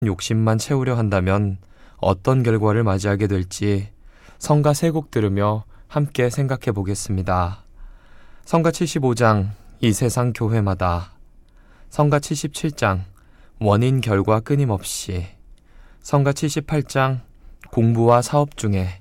욕심만 채우려 한다면 어떤 결과를 맞이하게 될지 성가 세 곡 들으며 함께 생각해 보겠습니다. 성가 75장 이 세상 교회마다, 성가 77장 원인 결과 끊임없이, 성가 78장 공부와 사업 중에,